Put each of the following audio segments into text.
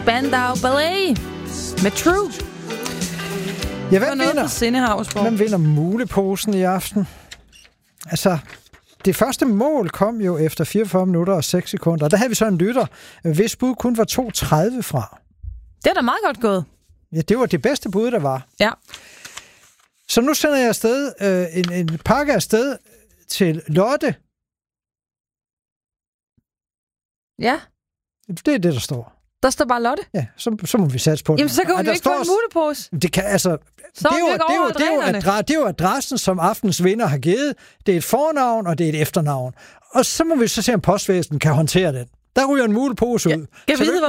Spandau Ballet med True. Ja, hvem vinder muleposen i aften? Altså, det første mål kom jo efter 44 minutter og 6 sekunder. Der havde vi så en lytter, hvis bud kun var 2,30 fra. Det er da meget godt gået. Ja, det var det bedste bud, der var. Ja. Så nu sender jeg afsted, en pakke afsted til Lotte. Ja. Det er det, der står. Der står bare Lotte? Ja, så må vi satse på det. Jamen, så kan vi ikke få en mulepose. Det kan, altså... Det er jo adressen, som aftens vinder har givet. Det er et fornavn, og det er et efternavn. Og så må vi så se, om postvæsenet kan håndtere den. Der ryger en mulepose ud. Kan vide,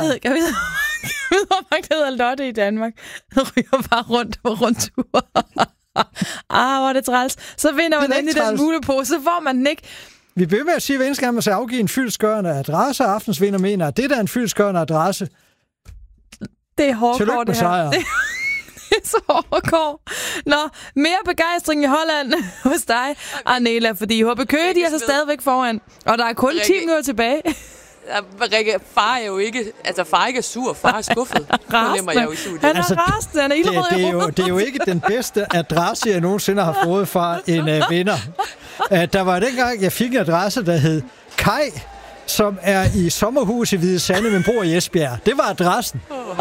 hvor mange hedder Lotte i Danmark? Ryger bare rundt på rundtur. Hvor er det træls. Så vinder man endelig den mulepose, så får man den ikke. Vi bliver med at sige, at vi skal man afgive en fyldestgørende adresse, og aftens vinder mener, at det der er en fyldestgørende adresse. Det er hårdkår, tillykke med sejren. Det er så hårdkår. Nå, mere begejstring i Holland hos dig, Arnela, fordi HB Køge, de er så stadigvæk foran, og der er kun 10 minutter tilbage. Rikke, far er jo ikke, far ikke er sur, far er skuffet. Han er rasende, han er ildrød. Det er jo ikke den bedste adresse, jeg nogensinde har fået fra en vinder. Der var dengang, jeg fik en adresse, der hed Kai, som er i sommerhus i Hvide Sande, men bor i Esbjerg. Det var adressen.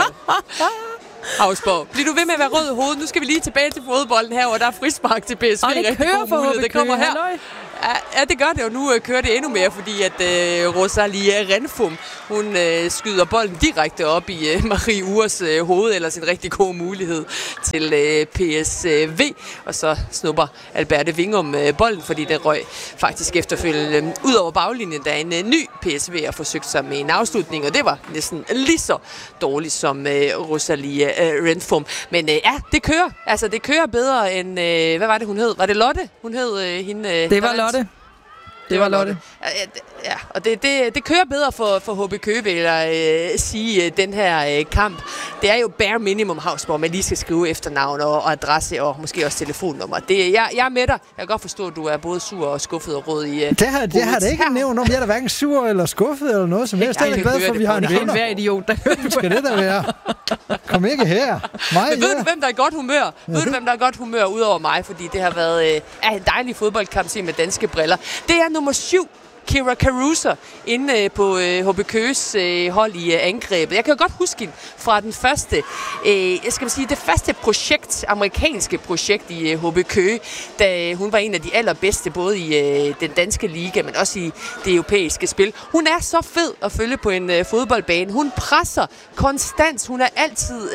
Havsborg. Bliver du ved med at være rød i hovedet? Nu skal vi lige tilbage til fodbolden her, hvor der er frispark til PSV. Og det kører for HB Køge. Ja, det gør det, og nu kører det endnu mere, fordi at Rosalia Renfum, hun skyder bolden direkte op i Marie Ures hoved, ellers en rigtig god mulighed til PSV. Og så snupper Alberte Vingum bolden, fordi den røg faktisk efterfølgende ud over baglinjen, da en ny PSV har forsøgt sig med en afslutning, og det var næsten lige så dårligt som Rosalia Renfum. Men det kører. Altså, det kører bedre end... hvad var det, hun hed? Var det Lotte? Hun hed hende... Det var Lotte. Det var Lotte. Ja, og det kører bedre for HB Køge, vil jeg sige, den her kamp. Det er jo bare minimum Havsborg, man lige skal skrive efternavn og adresse og måske også telefonnummer. Jeg er med dig. Jeg kan godt forstå, at du er både sur og skuffet og rød i det har det ikke nævnt om. Jeg er da hverken sur eller skuffet eller noget som helst. Jeg er glad for, at vi har en vinder. Hver idiot, der skal det der være. Kom ikke her. Ved du, hvem der er i godt humør? Ved du, hvem der er i godt humør udover mig? Fordi det har været en dejlig fodboldkamp set med danske briller. Det er nummer 7. Kira Caruso inde på HB Køges hold i angrebet. Jeg kan jo godt huske hende fra den første, det første projekt, amerikanske projekt i HB Køge, da hun var en af de allerbedste, både i den danske liga, men også i det europæiske spil. Hun er så fed at følge på en fodboldbane. Hun presser konstant. Hun er altid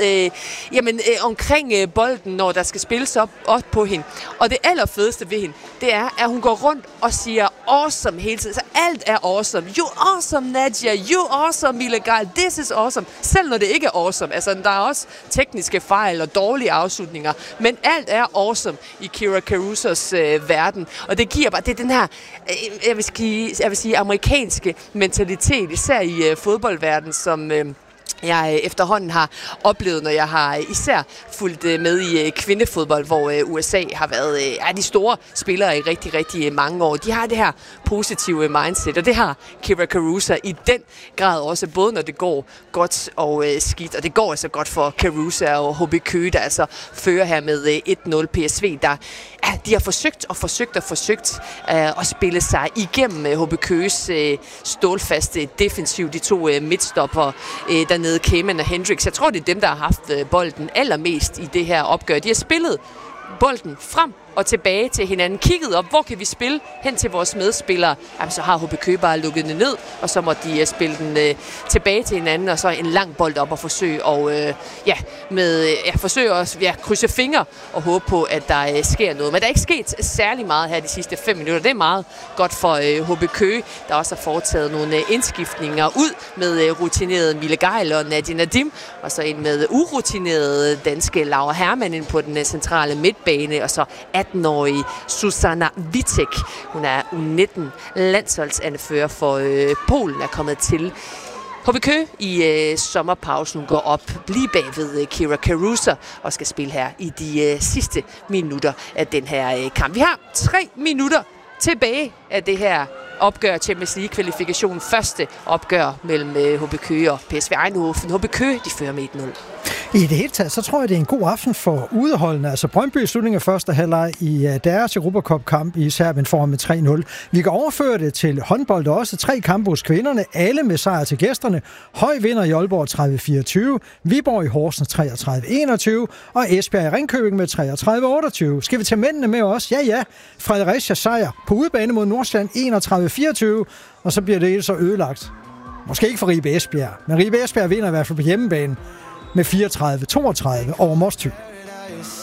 omkring bolden, når der skal spilles op på hende. Og det allerfedeste ved hende, det er, at hun går rundt og siger awesome hele tiden. Så alt er awesome. You're awesome, Nadia. You're awesome, Millegal. This is awesome. Selv når det ikke er awesome. Altså, der er også tekniske fejl og dårlige afslutninger. Men alt er awesome i Kira Carusos verden. Og det giver bare, det er den her, jeg vil sige amerikanske mentalitet, især i fodboldverdenen, som... jeg efterhånden har oplevet, når jeg har især fulgt med i kvindefodbold, hvor USA har været de store spillere i rigtig, rigtig mange år. De har det her positive mindset, og det har Kira Caruso i den grad også, både når det går godt og skidt. Og det går altså godt for Caruso og HB Køge, der altså fører her med 1-0 PSV, der de har forsøgt at spille sig igennem HB Køges stålfaste defensiv. De to midtstopper dernede, Kemen og Hendricks. Jeg tror, det er dem, der har haft bolden allermest i det her opgør. De har spillet bolden frem og tilbage til hinanden. Kigget op, hvor kan vi spille hen til vores medspillere? Jamen, så har HB Køge bare lukket den ned, og så må de spille den tilbage til hinanden, og så en lang bold op og forsøge at krydse fingre og håbe på, at der sker noget. Men der er ikke sket særlig meget her de sidste 5 minutter. Det er meget godt for HB Køge, der også har foretaget nogle indskiftninger ud med rutineret Mille Geil og Nadia Nadim, og så en med urutineret danske Laura Hermann ind på den centrale midtbane, og så 18-årige Susanna Witek. Hun er U19 landsholdsanfører for Polen, er kommet til HB Køge i sommerpausen. Hun går op lige bagved Kira Caruso og skal spille her i de sidste minutter af den her kamp. Vi har 3 minutter tilbage af det her opgør Champions League-kvalifikationen. Første opgør mellem HB Køge og PSV Eindhoven. HB Køge, de fører med 1-0. I det hele taget, så tror jeg, det er en god aften for udeholdene. Altså Brøndby i slutningen af første halvleg i deres Europa Cup-kamp i Serbien foran med 3-0. Vi kan overføre det til håndbold også. 3 kampe hos kvinderne, alle med sejr til gæsterne. Høj vinder i Aalborg 30-24, Viborg i Horsens 33-21 og Esbjerg i Ringkøbing med 33-28. Skal vi tage mændene med også? Ja. Fredericia sejr på udebane mod Nordsjælland 31-24, og så bliver det hele så ødelagt. Måske ikke for Ribe Esbjerg, men Ribe Esbjerg vinder i hvert fald på hjemmebane med 34-32 over Mors Thy.